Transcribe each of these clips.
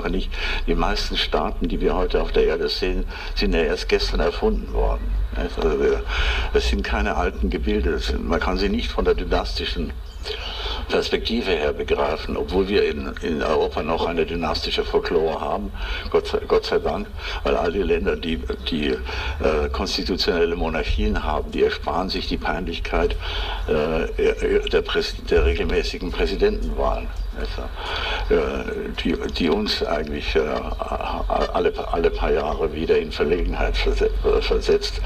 Sache nicht. Die meisten Staaten, die wir heute auf der Erde sehen, sind ja erst gestern erfunden worden. Also das sind keine alten Gebilde. Man kann sie nicht von der dynastischen Perspektive her begreifen, obwohl wir in Europa noch eine dynastische Folklore haben, Gott sei Dank, weil all die Länder, die konstitutionelle Monarchien haben, die ersparen sich die Peinlichkeit der regelmäßigen Präsidentenwahlen, die uns eigentlich alle paar Jahre wieder in Verlegenheit versetzt,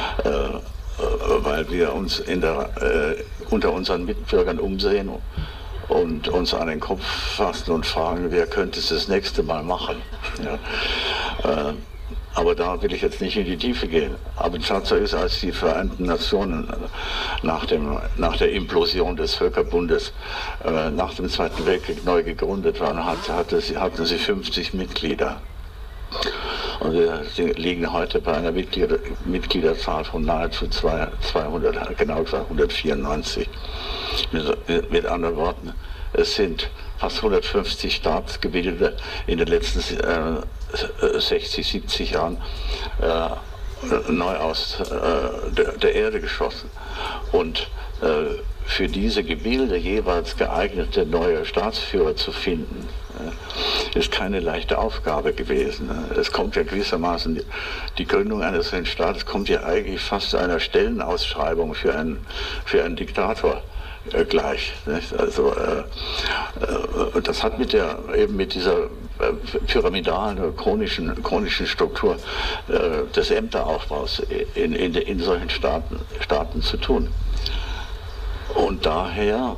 weil wir uns unter unseren Mitbürgern umsehen und uns an den Kopf fassen und fragen, wer könnte es das nächste Mal machen. Ja. Aber da will ich jetzt nicht in die Tiefe gehen. Aber Tatsache ist, als die Vereinten Nationen nach der Implosion des Völkerbundes nach dem Zweiten Weltkrieg neu gegründet waren, hatten sie 50 Mitglieder. Und wir liegen heute bei einer Mitgliederzahl von nahezu 200, genau 294. Mit anderen Worten, es sind fast 150 Staatsgebilde in den letzten 60, 70 Jahren neu aus der Erde geschossen. Und für diese Gebilde jeweils geeignete neue Staatsführer zu finden, ist keine leichte Aufgabe gewesen. Es kommt ja gewissermaßen, die Gründung eines solchen Staates kommt ja eigentlich fast einer Stellenausschreibung für einen Diktator gleich. Nicht? Also das hat mit dieser pyramidalen, chronischen Struktur des Ämteraufbaus in solchen Staaten zu tun. Und daher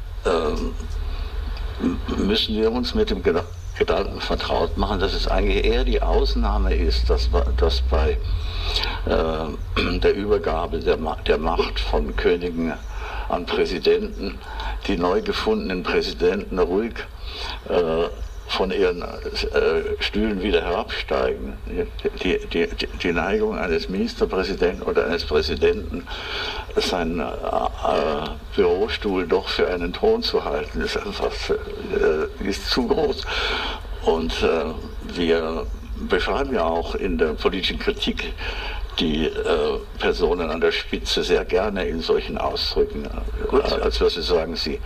müssen wir uns mit dem Gedanken vertraut machen, dass es eigentlich eher die Ausnahme ist, dass bei der Übergabe der Macht von Königen an Präsidenten die neu gefundenen Präsidenten ruhig von ihren Stühlen wieder herabsteigen. Die Neigung eines Ministerpräsidenten oder eines Präsidenten, seinen Bürostuhl doch für einen Thron zu halten, ist einfach ist zu groß. Und wir beschreiben ja auch in der politischen Kritik die Personen an der Spitze sehr gerne in solchen Ausdrücken, als würde sie sagen, sie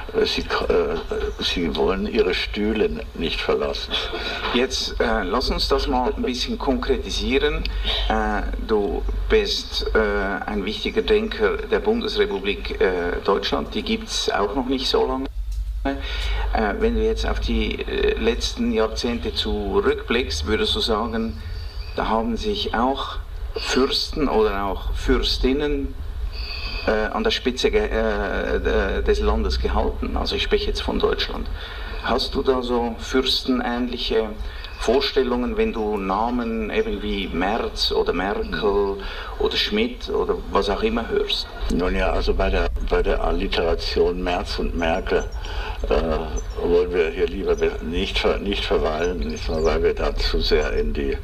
wollen ihre Stühle nicht verlassen. Jetzt lass uns das mal ein bisschen konkretisieren. Du bist ein wichtiger Denker der Bundesrepublik Deutschland, die gibt es auch noch nicht so lange. Wenn du jetzt auf die letzten Jahrzehnte zurückblickst, würdest du sagen, da haben sich auch Fürsten oder auch Fürstinnen an der Spitze des Landes gehalten. Also ich spreche jetzt von Deutschland. Hast du da so fürstenähnliche Vorstellungen, wenn du Namen eben wie Merz oder Merkel oder Schmidt oder was auch immer hörst? Nun ja, also bei der Alliteration Merz und Merkel wollen wir hier lieber nicht verweilen, weil wir da zu sehr in die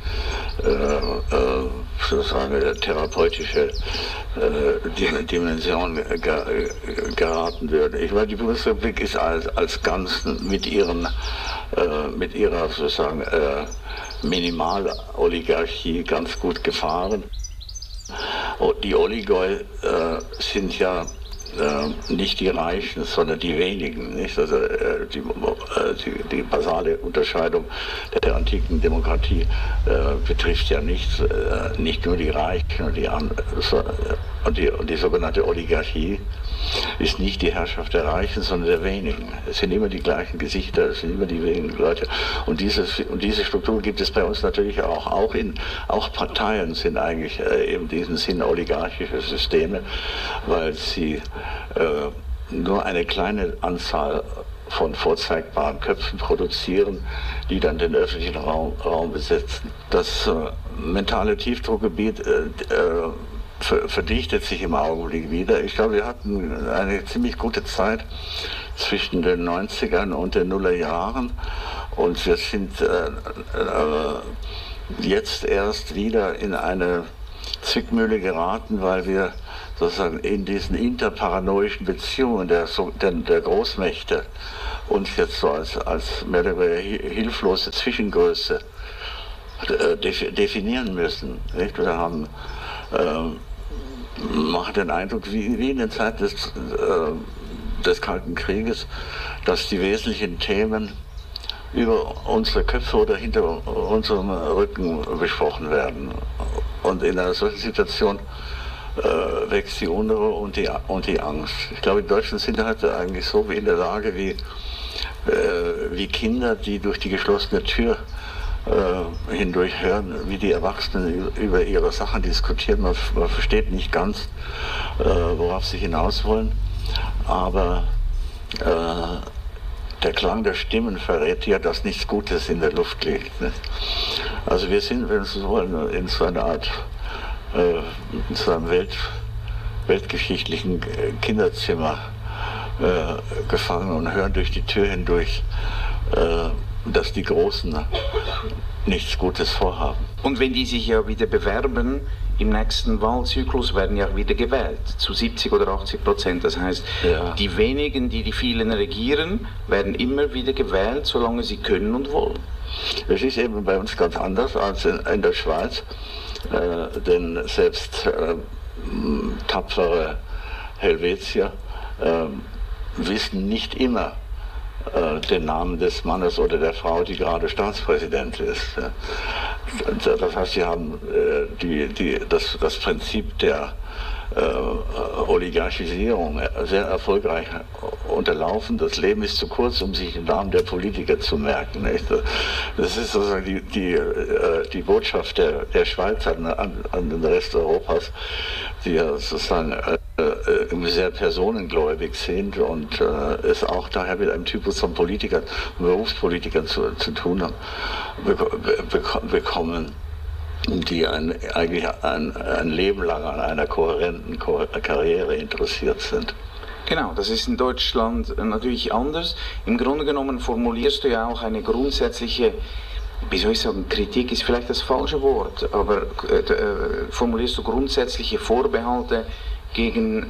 sozusagen therapeutische Dimension geraten würden. Ich meine, die Bundesrepublik ist als Ganzen mit ihrer sozusagen Minimaloligarchie ganz gut gefahren. Die Oligoi sind ja nicht die Reichen, sondern die wenigen. Nicht? Also, die basale Unterscheidung der antiken Demokratie betrifft ja nicht nur die Reichen und die sogenannte Oligarchie ist nicht die Herrschaft der Reichen, sondern der wenigen. Es sind immer die gleichen Gesichter, es sind immer die wenigen Leute. Und diese Struktur gibt es bei uns natürlich auch. Auch Parteien sind eigentlich in diesem Sinn oligarchische Systeme, weil sie nur eine kleine Anzahl von vorzeigbaren Köpfen produzieren, die dann den öffentlichen Raum besetzen. Das mentale Tiefdruckgebiet verdichtet sich im Augenblick wieder. Ich glaube, wir hatten eine ziemlich gute Zeit zwischen den 90ern und den Nullerjahren und wir sind jetzt erst wieder in eine Zwickmühle geraten, weil wir sozusagen in diesen interparanoischen Beziehungen der Großmächte uns jetzt so als mehr oder weniger hilflose Zwischengröße definieren müssen. Nicht? Wir haben man hat den Eindruck, wie in der Zeit des Kalten Krieges, dass die wesentlichen Themen über unsere Köpfe oder hinter unserem Rücken besprochen werden. Und in einer solchen Situation wächst die Unruhe und die Angst. Ich glaube, die Deutschen sind heute eigentlich so wie in der Lage wie Kinder, die durch die geschlossene Tür hindurch hören, wie die Erwachsenen über ihre Sachen diskutieren. Man versteht nicht ganz, worauf sie hinaus wollen, aber der Klang der Stimmen verrät ja, dass nichts Gutes in der Luft liegt. Nicht? Also wir sind, wenn Sie so wollen, in so einer Art, in so einem weltgeschichtlichen Kinderzimmer gefangen und hören durch die Tür hindurch, dass die Großen nichts Gutes vorhaben. Und wenn die sich ja wieder bewerben, im nächsten Wahlzyklus werden ja wieder gewählt, zu 70 oder 80%. Das heißt, ja, die wenigen, die vielen regieren, werden immer wieder gewählt, solange sie können und wollen. Das ist eben bei uns ganz anders als in der Schweiz, denn selbst tapfere Helvetier wissen nicht immer den Namen des Mannes oder der Frau, die gerade Staatspräsident ist. Das heißt, sie haben das Prinzip der Oligarchisierung sehr erfolgreich unterlaufen. Das Leben ist zu kurz, um sich den Namen der Politiker zu merken. Nicht? Das ist sozusagen die Botschaft der Schweiz an den Rest Europas, die ja sozusagen sehr personengläubig sind und es auch daher mit einem Typus von Politikern, Berufspolitikern zu tun haben, bekommen, die eigentlich ein Leben lang an einer kohärenten Karriere interessiert sind. Genau, das ist in Deutschland natürlich anders. Im Grunde genommen formulierst du ja auch eine grundsätzliche, wie soll ich sagen, Kritik ist vielleicht das falsche Wort, aber formulierst du grundsätzliche Vorbehalte gegen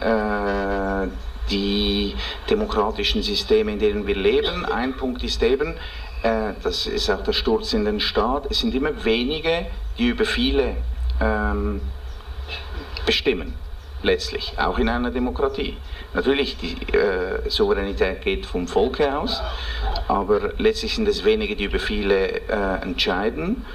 die demokratischen Systeme, in denen wir leben. Ein Punkt ist eben, das ist auch der Sturz in den Staat, es sind immer wenige, die über viele bestimmen, letztlich, auch in einer Demokratie. Natürlich, die Souveränität geht vom Volke aus, aber letztlich sind es wenige, die über viele entscheiden.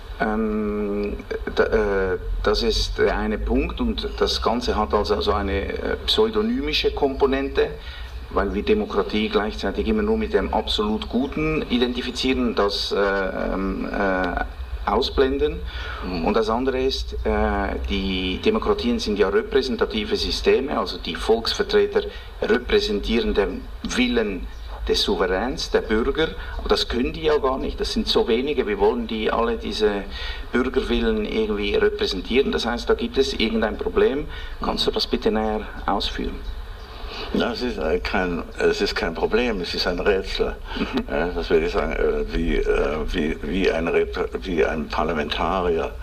Das ist der eine Punkt und das Ganze hat also eine pseudonymische Komponente, weil wir Demokratie gleichzeitig immer nur mit dem absolut Guten identifizieren, das ausblenden. Und das andere ist, die Demokratien sind ja repräsentative Systeme, also die Volksvertreter repräsentieren den Willen des Souveräns, der Bürger, aber das können die ja gar nicht, das sind so wenige, wir wollen die alle diese Bürgerwillen irgendwie repräsentieren, das heißt, da gibt es irgendein Problem. Kannst du das bitte näher ausführen? Na, es ist kein Problem, es ist ein Rätsel. Das würde ich sagen, wie ein Parlamentarier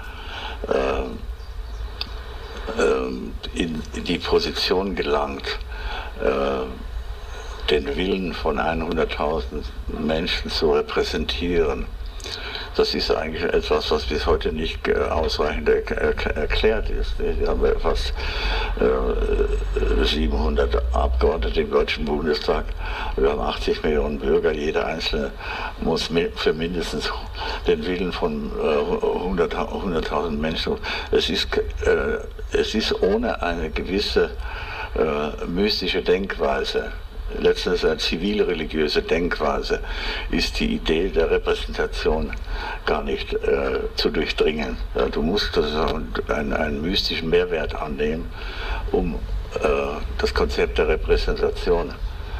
in die Position gelangt, den Willen von 100.000 Menschen zu repräsentieren. Das ist eigentlich etwas, was bis heute nicht ausreichend erklärt ist. Wir haben fast 700 Abgeordnete im Deutschen Bundestag. Wir haben 80 Millionen Bürger. Jeder Einzelne muss für mindestens den Willen von 100.000 Menschen. Es ist ohne eine gewisse mystische Denkweise, letztens eine zivilreligiöse Denkweise, ist die Idee der Repräsentation gar nicht zu durchdringen. Ja, du musst einen mystischen Mehrwert annehmen, um das Konzept der Repräsentation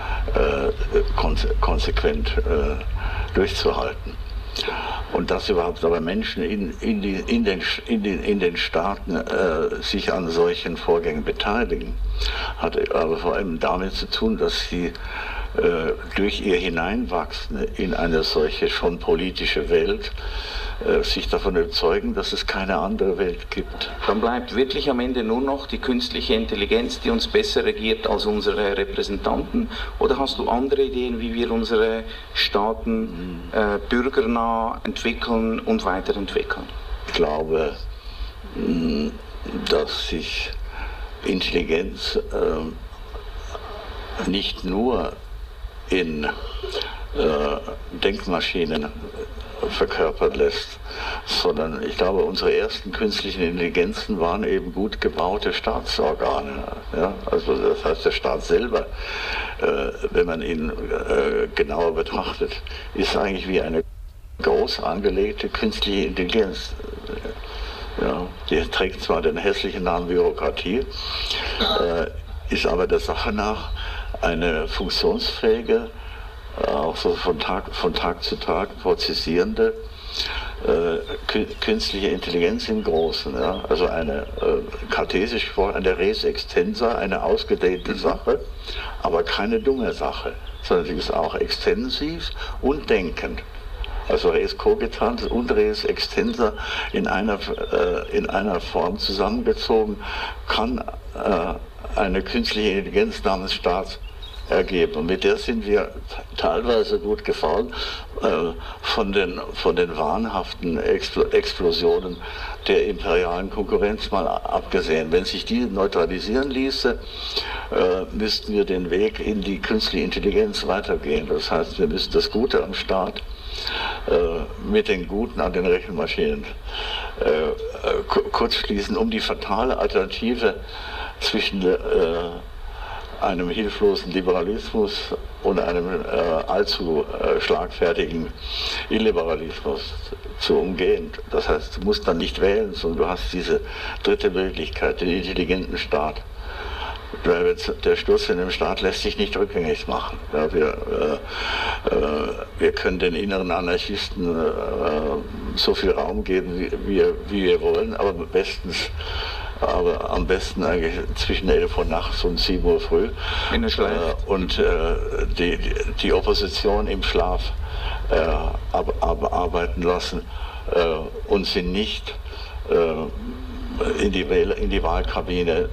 konsequent durchzuhalten. Und dass überhaupt aber Menschen in den Staaten sich an solchen Vorgängen beteiligen, hat aber vor allem damit zu tun, dass sie durch ihr Hineinwachsen in eine solche schon politische Welt sich davon überzeugen, dass es keine andere Welt gibt. Dann bleibt wirklich am Ende nur noch die künstliche Intelligenz, die uns besser regiert als unsere Repräsentanten? Oder hast du andere Ideen, wie wir unsere Staaten bürgernah entwickeln und weiterentwickeln? Ich glaube, dass sich Intelligenz nicht nur in Denkmaschinen verkörpern lässt, sondern ich glaube, unsere ersten künstlichen Intelligenzen waren eben gut gebaute Staatsorgane. Ja? Also das heißt, der Staat selber, wenn man ihn genauer betrachtet, ist eigentlich wie eine groß angelegte künstliche Intelligenz. Ja, die trägt zwar den hässlichen Namen Bürokratie, ist aber der Sache nach eine funktionsfähige, auch so von Tag zu Tag prozessierende künstliche Intelligenz im Großen. Ja? Also eine kartesisch gesprochen, eine Res extensa, eine ausgedehnte Sache, aber keine dumme Sache, sondern sie ist auch extensiv und denkend. Also Res cogitans und Res extensa in einer Form zusammengezogen kann eine künstliche Intelligenz namens Staat ergeben. Und mit der sind wir teilweise gut gefahren, von den wahnhaften Explosionen der imperialen Konkurrenz mal abgesehen. Wenn sich die neutralisieren ließe, müssten wir den Weg in die künstliche Intelligenz weitergehen. Das heißt, wir müssen das Gute am Staat mit den Guten an den Rechenmaschinen kurzschließen, um die fatale Alternative zwischen einem hilflosen Liberalismus und einem allzu schlagfertigen Illiberalismus zu umgehen. Das heißt, du musst dann nicht wählen, sondern du hast diese dritte Möglichkeit, den intelligenten Staat. Der Sturz in dem Staat lässt sich nicht rückgängig machen. Ja, wir können den inneren Anarchisten so viel Raum geben, wie wir wollen, aber am besten eigentlich zwischen 11 Uhr nachts und 7 Uhr früh. Und die Opposition im Schlaf arbeiten lassen und sie nicht in die Wahlkabine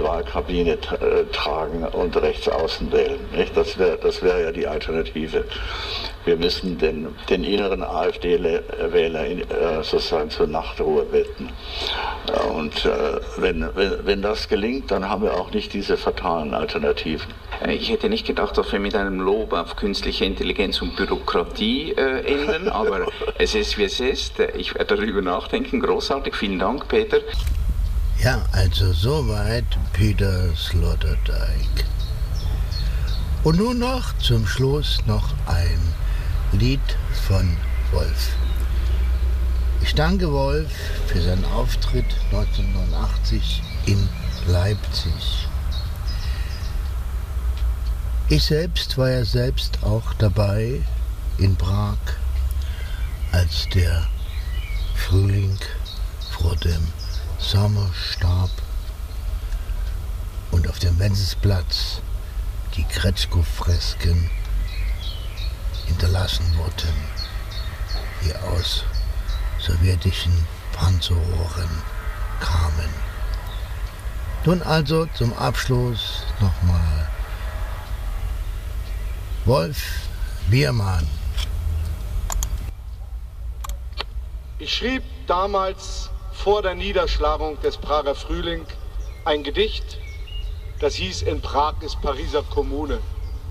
tragen und rechts außen wählen. Nicht? Das wäre ja die Alternative. Wir müssen den inneren AfD-Wähler sozusagen zur Nachtruhe betten. Und wenn das gelingt, dann haben wir auch nicht diese fatalen Alternativen. Ich hätte nicht gedacht, dass wir mit einem Lob auf künstliche Intelligenz und Bürokratie enden, aber es ist, wie es ist. Ich werde darüber nachdenken. Großartig. Vielen Dank, Peter. Ja, also soweit Peter Sloterdijk. Und nun noch zum Schluss noch ein Lied von Wolf. Ich danke Wolf für seinen Auftritt 1989 in Leipzig. Ich selbst war ja selbst auch dabei in Prag, als der Frühling vor dem Sommer starb und auf dem Wenzelsplatz die Kretschkow-Fresken hinterlassen wurden, die aus sowjetischen Panzerrohren kamen. Nun also zum Abschluss nochmal Wolf Biermann. Ich schrieb damals vor der Niederschlagung des Prager Frühling ein Gedicht, das hieß In Prag ist Pariser Kommune.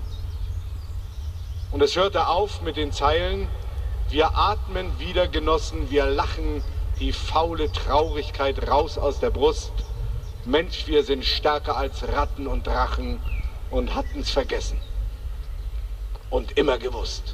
Und es hörte auf mit den Zeilen: Wir atmen wieder, Genossen, wir lachen, die faule Traurigkeit raus aus der Brust. Mensch, wir sind stärker als Ratten und Drachen und hatten's vergessen und immer gewusst.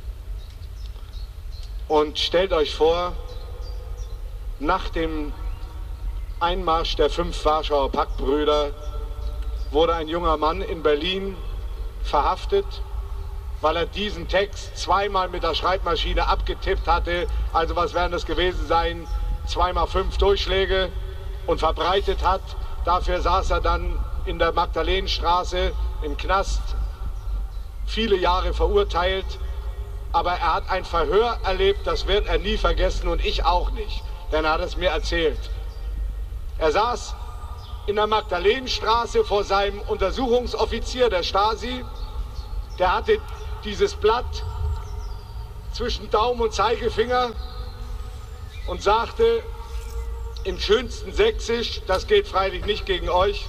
Und stellt euch vor, nach dem Einmarsch der 5 Warschauer Paktbrüder wurde ein junger Mann in Berlin verhaftet, weil er diesen Text zweimal mit der Schreibmaschine abgetippt hatte. Also was werden das gewesen sein? 2x5 Durchschläge und verbreitet hat. Dafür saß er dann in der Magdalenenstraße im Knast, viele Jahre verurteilt. aber er hat ein Verhör erlebt, das wird er nie vergessen und ich auch nicht, denn er hat es mir erzählt. Er saß in der Magdalenenstraße vor seinem Untersuchungsoffizier der Stasi, der hatte dieses Blatt zwischen Daumen und Zeigefinger und sagte im schönsten Sächsisch, das geht freilich nicht gegen euch,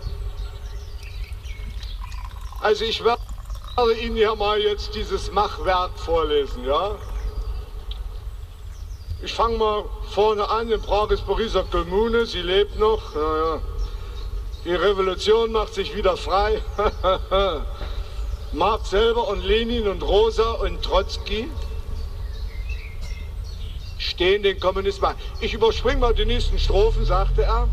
also ich werde Ihnen ja mal jetzt dieses Machwerk vorlesen, ja? Ich fange mal vorne an, in Prag ist Pariser Kommune, sie lebt noch, naja. Die Revolution macht sich wieder frei. Marx selber und Lenin und Rosa und Trotzki stehen den Kommunismus an. Ich überspringe mal die nächsten Strophen, sagte er,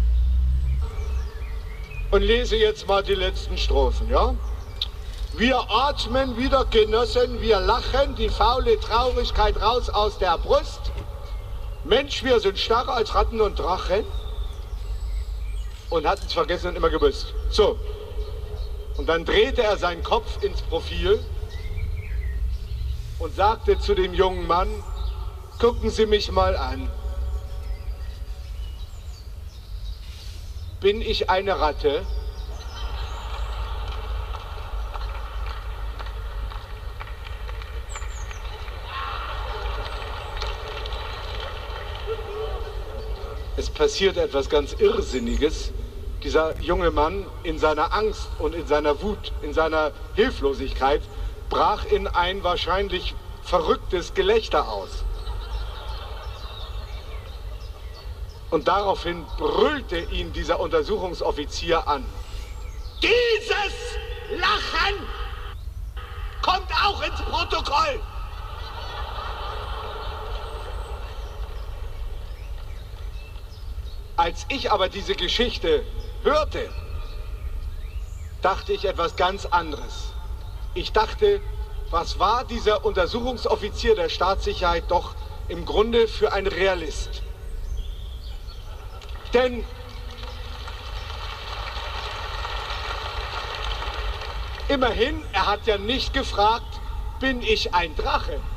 und lese jetzt mal die letzten Strophen, ja? Wir atmen wieder, Genossen, wir lachen, die faule Traurigkeit raus aus der Brust. Mensch, wir sind starrer als Ratten und Drachen. Und hat es vergessen und immer gewusst. So. Und dann drehte er seinen Kopf ins Profil und sagte zu dem jungen Mann, gucken Sie mich mal an. Bin ich eine Ratte? Es passiert etwas ganz Irrsinniges. Dieser junge Mann in seiner Angst und in seiner Wut, in seiner Hilflosigkeit, brach in ein wahrscheinlich verrücktes Gelächter aus. Und daraufhin brüllte ihn dieser Untersuchungsoffizier an. Dieses Lachen kommt auch ins Protokoll! Als ich aber diese Geschichte hörte, dachte ich etwas ganz anderes. Ich dachte, was war dieser Untersuchungsoffizier der Staatssicherheit doch im Grunde für ein Realist? Denn immerhin, er hat ja nicht gefragt, bin ich ein Drache?